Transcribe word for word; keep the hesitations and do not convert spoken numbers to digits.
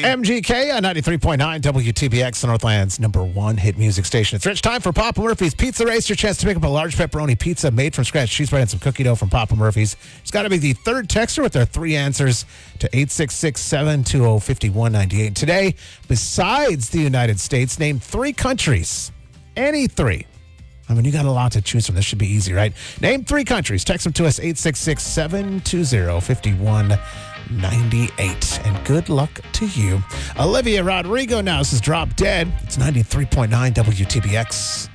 M G K on ninety-three point nine W T B X, Northland's number one hit music station. It's Rich time for Papa Murphy's Pizza Race. Your chance to pick up a large pepperoni pizza made from scratch cheese bread and some cookie dough from Papa Murphy's. It's got to be the third texter with their three answers to eight six six, seven two zero, five one nine eight. Today, besides the United States, name three countries. Any three. I mean, you got a lot to choose from. This should be easy, right? Name three countries. Text them to us, eight six six, seven two zero, five one nine eight. And good luck to you. Olivia Rodrigo now. This is Drop Dead. It's ninety-three point nine W T B X.